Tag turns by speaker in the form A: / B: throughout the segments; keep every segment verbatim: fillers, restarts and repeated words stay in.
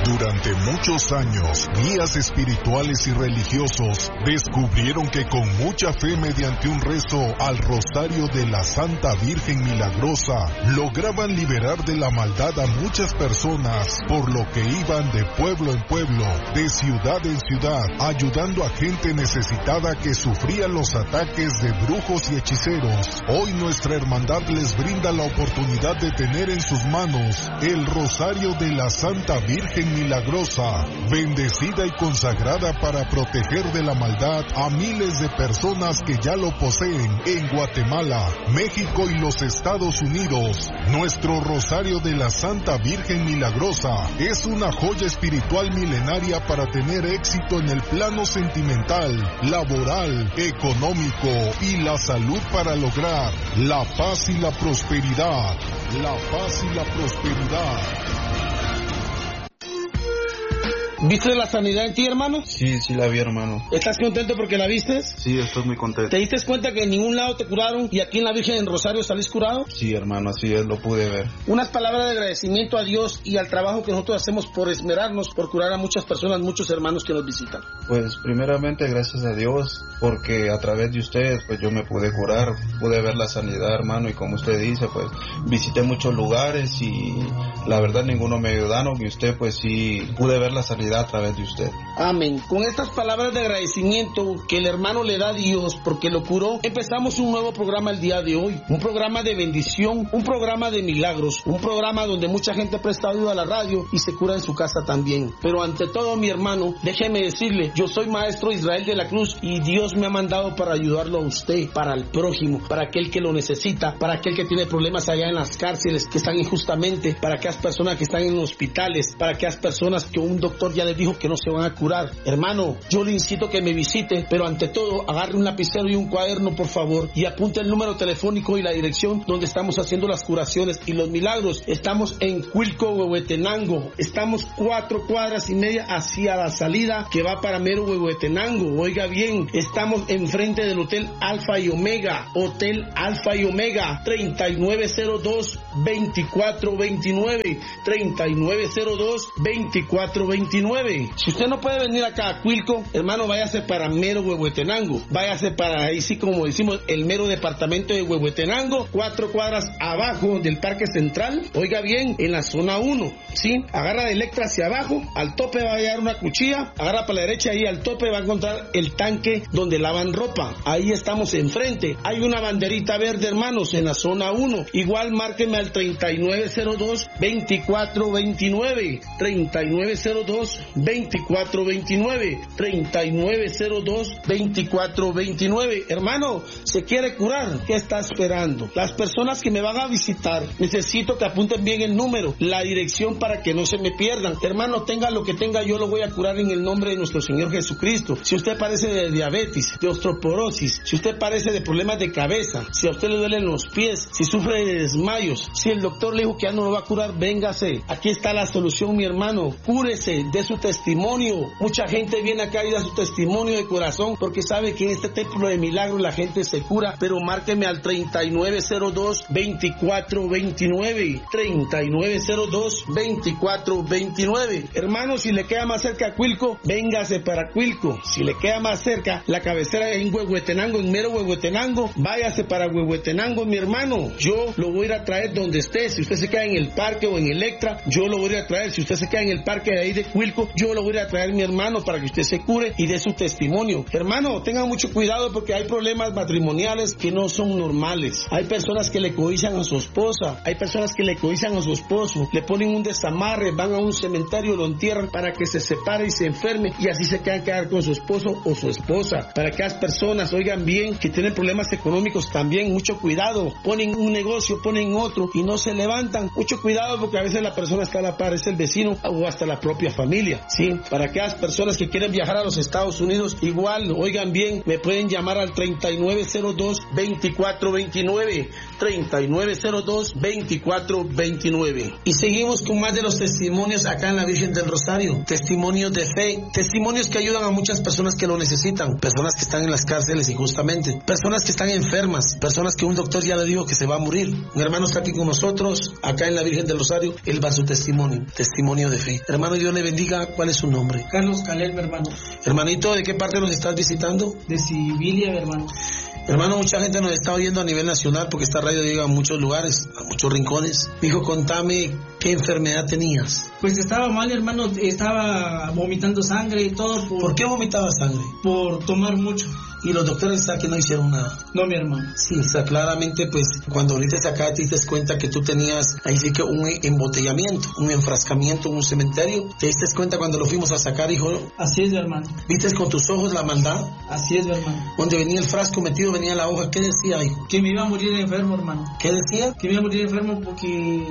A: Durante muchos años, guías espirituales y religiosos descubrieron que con mucha fe mediante un rezo al Rosario de la Santa Virgen Milagrosa, lograban liberar de la maldad a muchas personas, por lo que iban de pueblo en pueblo, de ciudad en ciudad, ayudando a gente necesitada que sufría los ataques de brujos y hechiceros. Hoy nuestra hermandad les brinda la oportunidad de tener en sus manos el Rosario de la Santa Virgen Milagrosa, bendecida y consagrada para proteger de la maldad a miles de personas que ya lo poseen en Guatemala, México y los Estados Unidos. Nuestro Rosario de la Santa Virgen Milagrosa es una joya espiritual milenaria para tener éxito en el plano sentimental, laboral, económico y la salud, para lograr la paz y la prosperidad. La paz y la prosperidad.
B: ¿Viste la sanidad en ti, hermano?
C: Sí, sí la vi, hermano.
B: ¿Estás contento porque la vistes?
C: Sí, estoy muy contento.
B: ¿Te diste cuenta que en ningún lado te curaron y aquí en la Virgen en Rosario salís curado?
C: Sí, hermano, así es, lo pude ver.
B: Unas palabras de agradecimiento a Dios y al trabajo que nosotros hacemos por esmerarnos, por curar a muchas personas, muchos hermanos que nos visitan.
C: Pues primeramente gracias a Dios, porque a través de ustedes pues yo me pude curar, pude ver la sanidad, hermano, y como usted dice, pues visité muchos lugares y la verdad ninguno me ayudaron, y usted pues sí pude ver la sanidad a través de usted.
B: Amén. Con estas palabras de agradecimiento que el hermano le da a Dios porque lo curó, empezamos un nuevo programa el día de hoy, un programa de bendición, un programa de milagros, un programa donde mucha gente presta ayuda a la radio y se cura en su casa también. Pero ante todo, mi hermano, déjeme decirle, yo soy maestro Israel de la Cruz y Dios me ha mandado para ayudarlo a usted, para el prójimo, para aquel que lo necesita, para aquel que tiene problemas allá en las cárceles, que están injustamente, para aquellas personas que están en hospitales, para aquellas personas que un doctor ya les dijo que no se van a curar. Hermano, yo le incito a que me visite, pero ante todo, agarre un lapicero y un cuaderno, por favor, y apunte el número telefónico y la dirección donde estamos haciendo las curaciones y los milagros. Estamos en Cuilco, Huehuetenango. Estamos cuatro cuadras y media hacia la salida que va para mero Huehuetenango. Oiga bien, estamos enfrente del Hotel Alfa y Omega. Hotel Alfa y Omega, treinta y nueve cero dos, veinticuatro veintinueve. treinta y nueve cero dos, veinticuatro veintinueve. Si usted no puede venir acá a Cuilco, hermano, váyase para mero Huehuetenango. Váyase para ahí, sí, como decimos, el mero departamento de Huehuetenango, cuatro cuadras abajo del Parque Central. Oiga bien, en la zona uno, ¿sí? Agarra de Electra hacia abajo, al tope va a hallar una cuchilla, agarra para la derecha, ahí al tope va a encontrar el tanque donde lavan ropa. Ahí estamos enfrente. Hay una banderita verde, hermanos, en la zona uno. Igual márqueme al treinta y nueve cero dos, veinticuatro veintinueve. treinta y nueve cero dos, veinticuatro veintinueve. treinta y nueve cero dos, veinticuatro veintinueve. Hermano, ¿se quiere curar? ¿Qué está esperando? Las personas que me van a visitar, necesito que apunten bien el número, la dirección, para que no se me pierdan. Hermano, tenga lo que tenga, yo lo voy a curar en el nombre de nuestro Señor Jesucristo. Si usted padece de diabetes, de osteoporosis, si usted padece de problemas de cabeza, si a usted le duelen los pies, si sufre de desmayos, si el doctor le dijo que ya no lo va a curar, véngase. Aquí está la solución, mi hermano. Cúrese, dé su testimonio. Mucha gente viene acá y da su testimonio de corazón porque sabe que en este templo de milagros la gente se cura. Pero márqueme al treinta y nueve cero dos, veinticuatro veintinueve. treinta y nueve cero dos, veinticuatro veintinueve. Hermano, si le queda más cerca a Cuilco, véngase para Cuilco. Si le queda más cerca la cabecera en Huehuetenango, en mero Huehuetenango, váyase para Huehuetenango, mi hermano. Yo lo voy a ir a traer donde esté. Si usted se queda en el parque o en Electra, yo lo voy a ir a traer. Si usted se queda en el parque de ahí de Cuilco, yo lo voy a ir a traer, mi hermano, para que usted se cure y dé su testimonio. Hermano, tenga mucho cuidado porque hay problemas matrimoniales que no son normales. Hay personas que le cobijan a su esposa, hay personas que le cobijan a su esposo, le ponen un desamarre, van a un cementerio, lo entierran para que se separe y se enferme y así se quedan quedar con su esposo o su esposa. Para que las personas, oigan bien, que tienen problemas económicos también, mucho cuidado. Ponen un negocio, ponen otro y no se levantan. Mucho cuidado porque a veces la persona está a la par, es el vecino o hasta la propia familia, ¿sí? Para aquellas personas que quieren viajar a los Estados Unidos, igual, oigan bien, me pueden llamar al treinta y nueve cero dos, veinticuatro veintinueve. treinta y nueve cero dos, veinticuatro veintinueve. Y seguimos con más de los testimonios acá en la Virgen del Rosario. Testimonios de fe, testimonios que ayudan a muchas personas que lo necesitan, personas que están en las cárceles injustamente, personas que están enfermas, personas que un doctor ya le dijo que se va a morir. Un hermano está aquí con nosotros acá en la Virgen del Rosario. Él va a su testimonio, testimonio de fe. Hermano, Dios le bendiga. ¿Cuál es su nombre?
D: Carlos Calel, mi hermano.
B: Hermanito, ¿de qué parte nos estás visitando?
D: De Sibilia, mi hermano.
B: Hermano, mucha gente nos está oyendo a nivel nacional porque esta radio llega a muchos lugares, a muchos rincones. Hijo, contame qué enfermedad tenías.
D: Pues estaba mal, hermano, estaba vomitando sangre y todo. Por,
B: ¿Por qué vomitaba sangre?
D: Por tomar mucho.
B: Y los doctores saben que no hicieron nada.
D: No, mi hermano.
B: Sí, o sea, claramente, pues, cuando viniste acá te diste cuenta que tú tenías, ahí sí que un embotellamiento, un enfrascamiento en un cementerio. ¿Te diste cuenta cuando lo fuimos a sacar, hijo?
D: Así es, mi hermano.
B: ¿Viste con tus ojos la maldad?
D: Así es, mi hermano.
B: Donde venía el frasco metido, venía la hoja. ¿Qué decía, hijo?
D: Que me iba a morir enfermo, hermano.
B: ¿Qué decía?
D: Que me iba a morir enfermo porque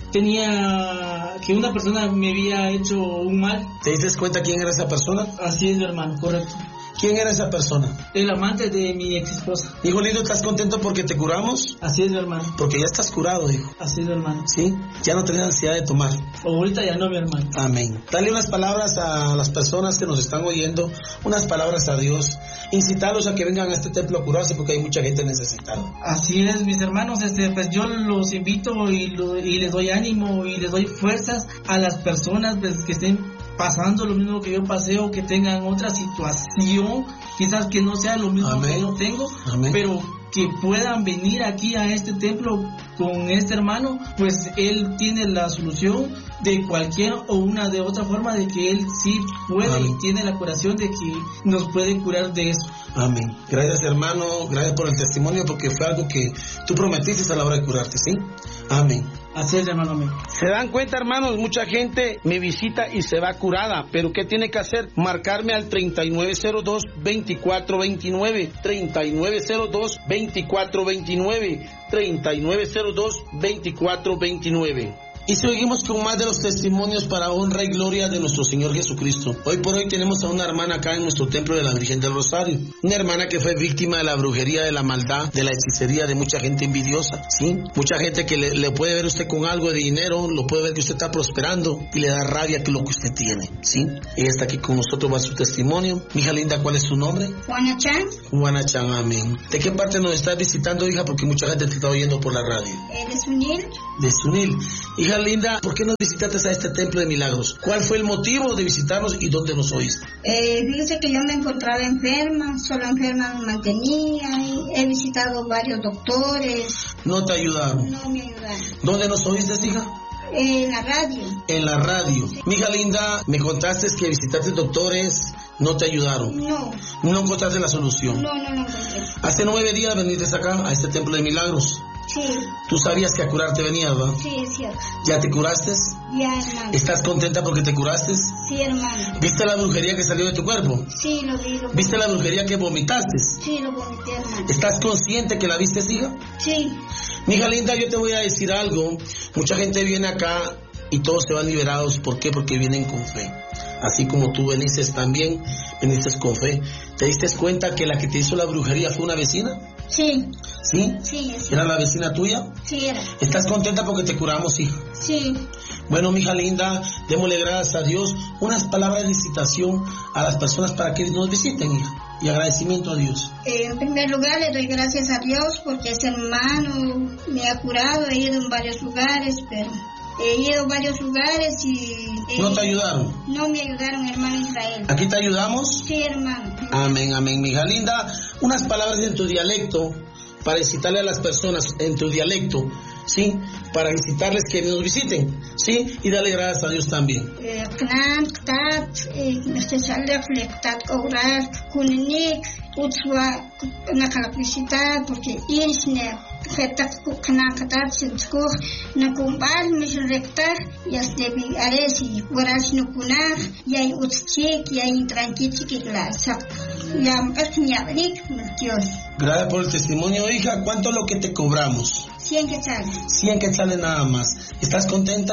D: tenía, que una persona me había hecho un mal.
B: ¿Te diste cuenta quién era esa persona?
D: Así es, mi hermano, correcto.
B: ¿Quién era esa persona?
D: El amante de mi ex esposa.
B: Hijo lindo, ¿estás contento porque te curamos?
D: Así es, mi hermano.
B: Porque ya estás curado, hijo.
D: Así es, mi hermano.
B: ¿Sí? Ya no tenés ansiedad de tomar.
D: Ahorita ya no, mi hermano.
B: Amén. Dale unas palabras a las personas que nos están oyendo, unas palabras a Dios. Incitarlos a que vengan a este templo a curarse porque hay mucha gente necesitada.
D: Así es, mis hermanos. Este, pues yo los invito y, lo, y les doy ánimo y les doy fuerzas a las personas pues, que estén pasando lo mismo que yo pasé o que tengan otra situación, quizás que no sea lo mismo Amén. Que yo tengo, Amén. Pero que puedan venir aquí a este templo con este hermano, pues él tiene la solución de cualquier o una de otra forma de que él sí puede Amén. Y tiene la curación de que nos puede curar de eso.
B: Amén. Gracias, hermano, gracias por el testimonio porque fue algo que tú prometiste a la hora de curarte, ¿sí? Amén.
D: Así es, hermano mío.
B: Se dan cuenta, hermanos, mucha gente me visita y se va curada, pero ¿qué tiene que hacer? Marcarme al treinta y nueve cero dos, veinticuatro veintinueve, treinta y nueve cero dos, veinticuatro veintinueve, treinta y nueve cero dos, veinticuatro veintinueve. Y seguimos con más de los testimonios para honra y gloria de nuestro Señor Jesucristo. Hoy por hoy tenemos a una hermana acá en nuestro templo de la Virgen del Rosario. Una hermana que fue víctima de la brujería, de la maldad, de la hechicería, de mucha gente envidiosa, ¿sí? Mucha gente que le, le puede ver usted con algo de dinero, lo puede ver que usted está prosperando y le da rabia que lo que usted tiene, ¿sí? Ella está aquí con nosotros, va su testimonio. Mija linda, ¿cuál es su nombre?
E: Juana Chan.
B: Juana Chan, amén. ¿De qué parte nos estás visitando, hija? Porque mucha gente te está oyendo por la radio.
E: Eh, de Sunil.
B: De Sunil. Hija linda, ¿por qué nos visitaste a este templo de milagros? ¿Cuál fue el motivo de visitarnos y dónde nos oíste?
E: Eh, fíjese que yo me encontraba enferma, solo enferma me mantenía, y he visitado varios doctores.
B: ¿No te ayudaron?
E: No me ayudaron.
B: ¿Dónde nos oíste, hija?
E: En la radio.
B: En la radio.
E: Sí.
B: Mija linda, me contaste que visitaste doctores, no te ayudaron.
E: No.
B: ¿No encontraste la solución?
E: No, no lo encontré.
B: Hace nueve días viniste acá, a este templo de milagros.
E: Sí.
B: Tú sabías que a curarte venías, ¿verdad?
E: Sí, es cierto.
B: ¿Ya te curaste?
E: Ya, hermano.
B: ¿Estás contenta porque te curaste?
E: Sí, hermano.
B: ¿Viste la brujería que salió de tu cuerpo?
E: Sí, lo vi. Lo vi.
B: ¿Viste la brujería que vomitaste?
E: Sí, lo vomité, hermano.
B: ¿Estás consciente que la viste, hija?
E: Sí.
B: Mija linda, yo te voy a decir algo. Mucha gente viene acá y todos se van liberados. ¿Por qué? Porque vienen con fe. Así como tú veniste también, veniste con fe. ¿Te diste cuenta que la que te hizo la brujería fue una vecina?
E: Sí.
B: ¿Sí?
E: Sí, sí.
B: ¿Era la vecina tuya?
E: Sí, era.
B: ¿Estás contenta porque te curamos, hija?
E: Sí.
B: Bueno, mija linda, démosle gracias a Dios. Unas palabras de incitación a las personas para que nos visiten, hija. Y agradecimiento a Dios.
E: Eh, en primer lugar, le doy gracias a Dios porque ese hermano me ha curado. He ido en varios lugares, pero he ido a varios lugares y... Eh,
B: ¿No te ayudaron?
E: No me ayudaron, hermano Israel.
B: ¿Aquí te ayudamos?
E: Sí, hermano.
B: Amén, amén, mija linda. Unas palabras en tu dialecto para incitarle a las personas en tu dialecto, ¿sí? Para incitarles que nos visiten, ¿sí? Y darle gracias a Dios también.
E: Knan, ktat, necesariamente reflectar, orar, kuninik, utsua, nakalaklicitar, porque irisne, fetak, knan, ktat, sintskur, nakumbal, misrektar, yas debi aresi, guarash nukunar, yay utschik, yay tranquichik, glasak. Yam, esnyabrik, Dios.
B: Gracias por el testimonio, hija. ¿Cuánto es lo que te cobramos?
E: Cien quetzales.
B: Cien quetzales nada más. ¿Estás contenta?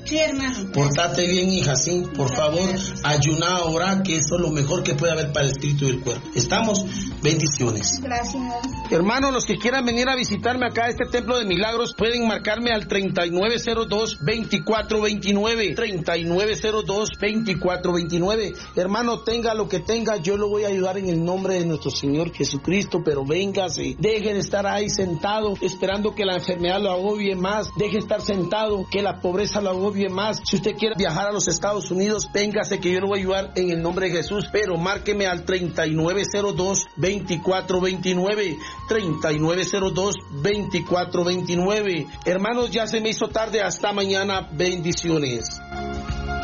E: Sí, hermano.
B: Portate bien, hija, sí. Por favor, ayuná, orá, que eso es lo mejor que puede haber para el espíritu y el cuerpo. ¿Estamos? Bendiciones.
E: Gracias.
B: Hermanos, los que quieran venir a visitarme acá a este Templo de Milagros, pueden marcarme al treinta y nueve cero dos, veinticuatro veintinueve, treinta y nueve cero dos, veinticuatro veintinueve. Hermano, tenga lo que tenga, yo lo voy a ayudar en el nombre de nuestro Señor Jesucristo, pero véngase, deje de estar ahí sentado, esperando que la enfermedad lo agobie más, deje de estar sentado, que la pobreza lo agobie más. Si usted quiere viajar a los Estados Unidos, véngase que yo lo voy a ayudar en el nombre de Jesús, pero márqueme al treinta y nueve cero dos, veinticuatro veintinueve, treinta y nueve cero dos, veinticuatro veintinueve. Hermanos, ya se me hizo tarde, hasta mañana, bendiciones.